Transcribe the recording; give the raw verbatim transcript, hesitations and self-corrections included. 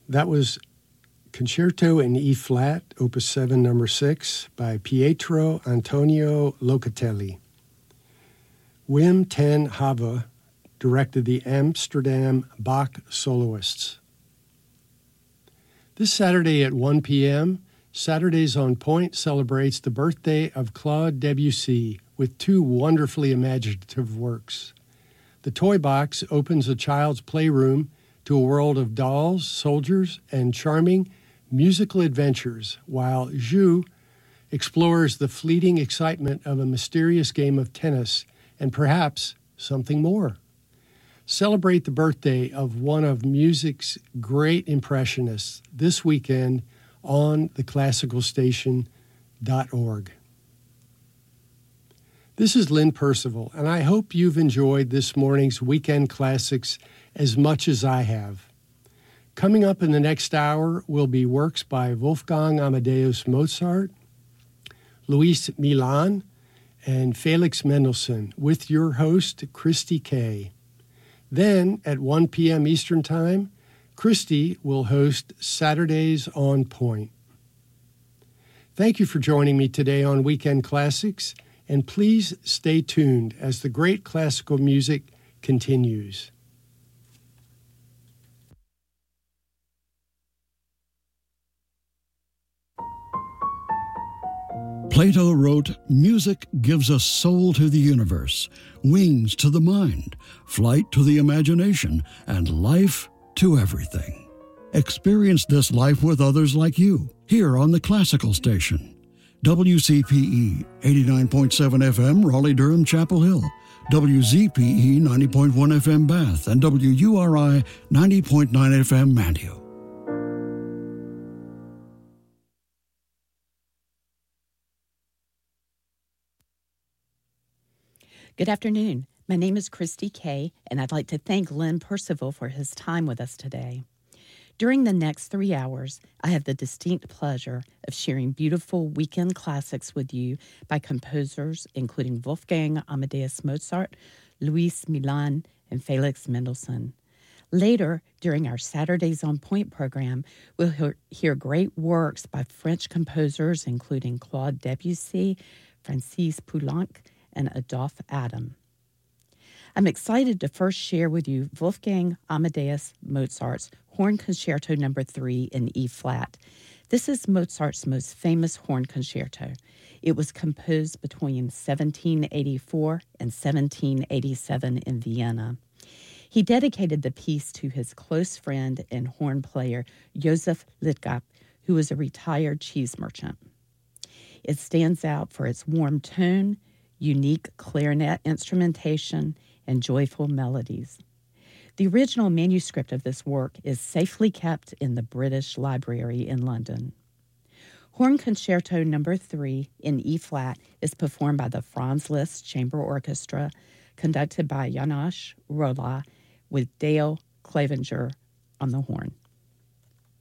That was Concerto in E flat, Opus seven, number six, by Pietro Antonio Locatelli. Wim ten Hove directed the Amsterdam Bach Soloists. This Saturday at one p.m., Saturdays on Point celebrates the birthday of Claude Debussy with two wonderfully imaginative works. The Toy Box opens a child's playroom to a world of dolls, soldiers, and charming musical adventures, while Jeu explores the fleeting excitement of a mysterious game of tennis and perhaps something more. Celebrate the birthday of one of music's great impressionists this weekend on the classical station dot org. This is Lynn Percival, and I hope you've enjoyed this morning's Weekend Classics as much as I have. Coming up in the next hour will be works by Wolfgang Amadeus Mozart, Luis Milan, and Felix Mendelssohn, with your host, Christy Kay. Then, at one p.m. Eastern Time, Christy will host Saturdays on Point. Thank you for joining me today on Weekend Classics, and please stay tuned as the great classical music continues. Plato wrote, "Music gives us soul to the universe, wings to the mind, flight to the imagination, and life to everything." Experience this life with others like you, here on the Classical Station. W C P E eighty-nine point seven F M, Raleigh-Durham, Chapel Hill. W Z P E ninety point one F M, Bath. And W U R I ninety point nine F M, Mantua. Good afternoon. My name is Christy Kay, and I'd like to thank Lynn Percival for his time with us today. During the next three hours, I have the distinct pleasure of sharing beautiful weekend classics with you by composers including Wolfgang Amadeus Mozart, Luis Milan, and Felix Mendelssohn. Later, during our Saturdays on Point program, we'll hear, hear great works by French composers including Claude Debussy, Francis Poulenc, and Adolphe Adam. I'm excited to first share with you Wolfgang Amadeus Mozart's Horn Concerto Number three in E flat. This is Mozart's most famous horn concerto. It was composed between seventeen eighty-four and seventeen eighty-seven in Vienna. He dedicated the piece to his close friend and horn player Joseph Littgab, who was a retired cheese merchant. It stands out for its warm tone, unique clarinet instrumentation, and joyful melodies. The original manuscript of this work is safely kept in the British Library in London. Horn Concerto Number three in E flat is performed by the Franz Liszt Chamber Orchestra, conducted by János Róla, with Dale Clevenger on the horn.